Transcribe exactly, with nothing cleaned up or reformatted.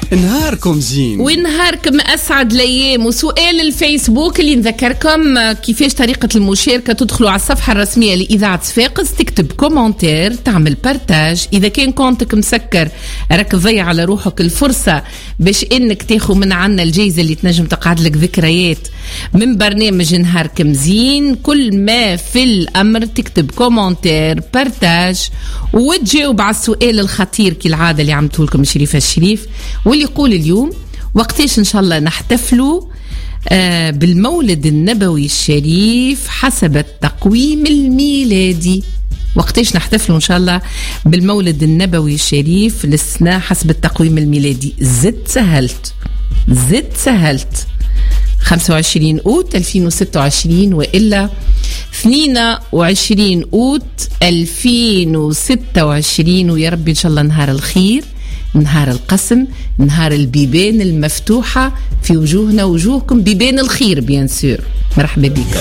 نهاركم زين ونهاركم أسعد الأيام. وسؤال الفيسبوك اللي نذكركم كيفاش طريقة المشاركة: تدخلوا على الصفحة الرسمية لإذاعة صفاقس، تكتب كومنتير، تعمل بارتاج. إذا كان كونتك مسكر راك تضيع على روحك الفرصة باش إنك تاخو من عنا الجايزة اللي تنجم تقعد لك ذكريات من برنامج نهاركم زين. كل ما في الأمر تكتب كومنتير بارتاج وتجاوب على السؤال الخطير كالعادة اللي عملته لكم شريفة الشريف، واللي يقول اليوم وقتاش إن شاء الله نحتفلوا آه بالمولد النبوي الشريف حسب التقويم الميلادي. وقتاش نحتفلوا إن شاء الله بالمولد النبوي الشريف للسنة حسب التقويم الميلادي؟ زد سهلت زد سهلت خمسة وعشرين أوت ألفين وستة وعشرين وإلا اثنين وعشرين أوت ألفين وستة وعشرين. ويا رب إن شاء الله نهار الخير، نهار القسم، نهار البيبان المفتوحة في وجوهنا وجوهكم، بيبان الخير بيان سور. مرحبا بك.